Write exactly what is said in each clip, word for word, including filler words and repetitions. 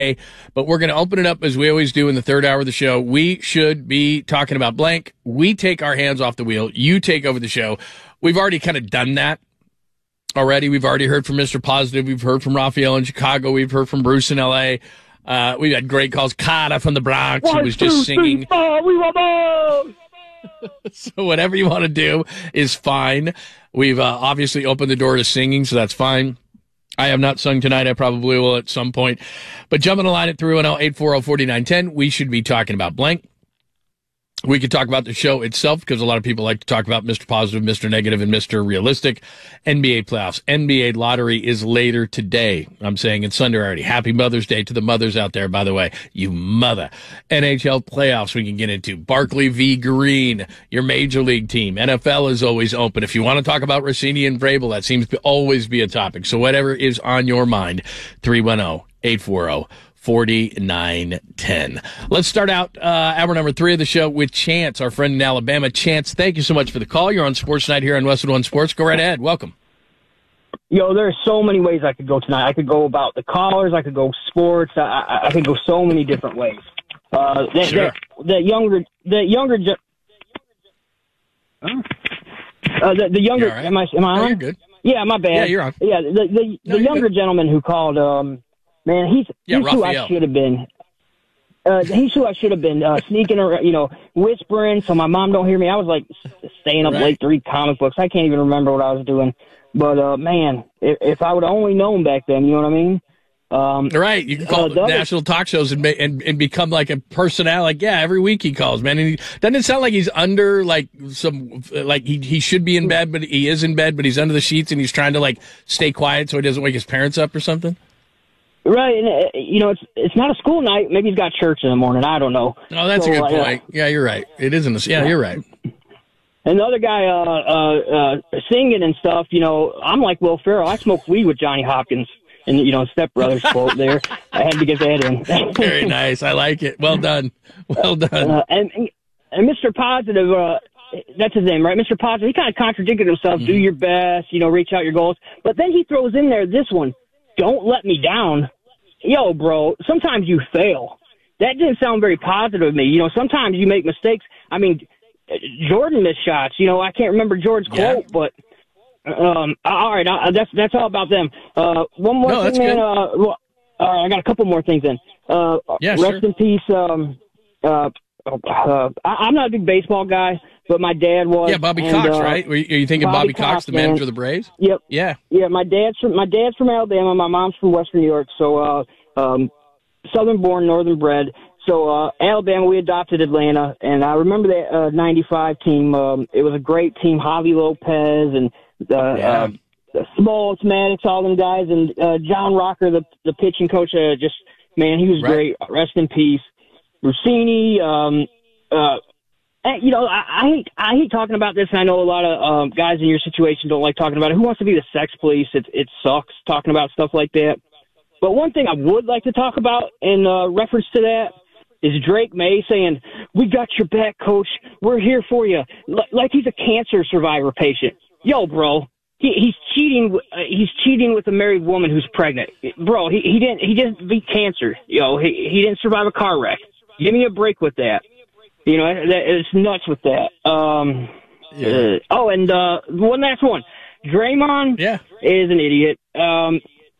But we're going to open it up as we always do in the third hour of the show. We should be talking about blank. We take our hands off the wheel. You take over the show. We've already kind of done that already. We've already heard from Mister Positive. We've heard from Raphael in Chicago. We've heard from Bruce in L A. Uh, we've had great calls. Kata from the Bronx, who was just singing. So whatever you want to do is fine. We've uh, obviously opened the door to singing, so that's fine. I have not sung tonight. I probably will at some point. But jump on the line at three one zero, eight four zero, four nine one zero. We should be talking about blank. We could talk about the show itself because a lot of people like to talk about Mister Positive, Mister Negative, and Mister Realistic. N B A playoffs. N B A lottery is later today. I'm saying it's Sunday already. Happy Mother's Day to the mothers out there, by the way. You mother. N H L playoffs we can get into. Barkley v. Green, your major league team. N F L is always open. If you want to talk about Rossini and Vrabel, that seems to always be a topic. So whatever is on your mind, three one zero, eight four zero, forty-nine ten. Let's start out uh, hour number three of the show with Chance, our friend in Alabama. Chance, thank you so much for the call. You're on Sports Night here on Westwood One Sports. Go right ahead. Welcome. Yo, there's so many ways I could go tonight. I could go about the callers. I could go sports. I, I, I could go so many different ways. Uh, that, sure. that, that younger, that younger, ge- uh, the, the younger. Right? Am I? Am I no, on? You're good. Yeah, my bad. Yeah, you're on. Yeah, the the, no, the younger good. gentleman who called. Um, man, he's yeah, he's who Raphael. I should have been. Uh, he's who I should have been, uh, sneaking around, you know, whispering so my mom don't hear me. I was like staying up Right. late to read comic books. I can't even remember what I was doing. But, uh, man, if, if I would have only known back then, you know what I mean? Um, right. You can call uh, national talk shows and, and and become like a personality. Like, yeah, every week he calls, man. And he, doesn't it sound like he's under, like, some, like he, he should be in bed, but he is in bed, but he's under the sheets and he's trying to, like, stay quiet so he doesn't wake his parents up or something? Right, and uh, you know, it's it's not a school night. Maybe he's got church in the morning. I don't know. Oh, that's so, a good uh, point. Yeah, you're right. It isn't. A, yeah, you're right. And the other guy, uh, uh, uh, singing and stuff. You know, I'm like Will Ferrell. I smoked weed with Johnny Hopkins, and you know, Step Brothers quote there. I had to get that in. Very nice. I like it. Well done. Well done. Uh, and and Mister Positive, uh, that's his name, right? Mister Positive. He kind of contradicted himself. Mm-hmm. Do your best. You know, reach out your goals. But then he throws in there this one. Don't let me down. Yo, bro, sometimes you fail. That didn't sound very positive to me. You know, sometimes you make mistakes. I mean, Jordan missed shots. You know, I can't remember Jordan's yeah. quote, but um, all right, uh, that's that's all about them. Uh, one more no, thing, man. Uh, well, all right, I got a couple more things in. Uh, yeah, rest sure. in peace. Um, uh, uh, I, I'm not a big baseball guy, but my dad was. Yeah, Bobby and, Cox, uh, right? Are you thinking Bobby, Bobby Cox, Cox, the manager man. of the Braves? Yep. Yeah. Yeah, my dad's from my dad's from Alabama. My mom's from Western New York, so uh, um, Southern born, Northern bred. So uh, Alabama, we adopted Atlanta, and I remember that uh, ninety-five team. Um, it was a great team. Javi Lopez and uh, Yeah. uh, Smoltz, Maddox, all them guys, and uh, John Rocker, the the pitching coach. Uh, just man, he was Right. great. Rest in peace, Rossini. Um, uh, and, you know, I, I hate I hate talking about this, and I know a lot of um, guys in your situation don't like talking about it. Who wants to be the sex police? It it sucks talking about stuff like that. But one thing I would like to talk about in uh, reference to that is Drake May saying, "We got your back, coach. We're here for you," L- like he's a cancer survivor patient. Yo, bro, he, he's cheating. Uh, he's cheating with a married woman who's pregnant, bro. He he didn't he didn't beat cancer. Yo, he he didn't survive a car wreck. Give me a break with that. You know, that, it's nuts with that. Um, Yeah. uh, oh, and uh, one last one. Draymond Yeah. is an idiot. Um,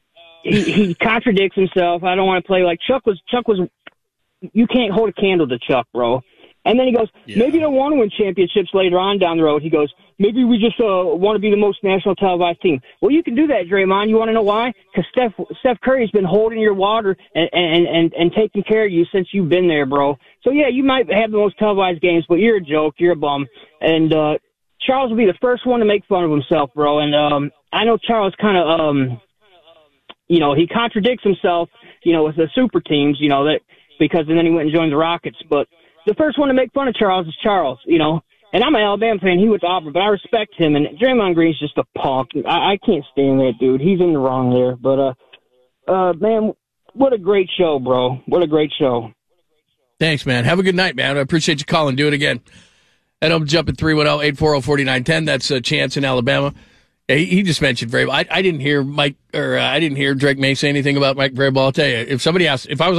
he, he contradicts himself. I don't want to play like Chuck was. Chuck was. You can't hold a candle to Chuck, bro. And then he goes, Yeah. maybe they don't want to win championships later on down the road. He goes, maybe we just uh, want to be the most national televised team. Well, you can do that, Draymond. You want to know why? Because Steph Steph Curry's been holding your water and, and, and, and taking care of you since you've been there, bro. So, yeah, you might have the most televised games, but you're a joke. You're a bum. And uh, Charles will be the first one to make fun of himself, bro. And um, I know Charles kind of, um, you know, he contradicts himself, you know, with the super teams, you know, that because and then he went and joined the Rockets. But the first one to make fun of Charles is Charles, you know. And I'm an Alabama fan. He went to Auburn, but I respect him. And Draymond Green's just a punk. I, I can't stand that dude. He's in the wrong there. But, uh, uh, man, what a great show, bro. What a great show. Thanks, man. Have a good night, man. I appreciate you calling. Do it again. And I'm jumping three one zero, eight four zero, four nine one zero. That's a Chance in Alabama. He, he just mentioned Vrabel. I, I didn't hear Mike or uh, I didn't hear Drake May say anything about Mike Vrabel. I'll tell you, if somebody asked, if I was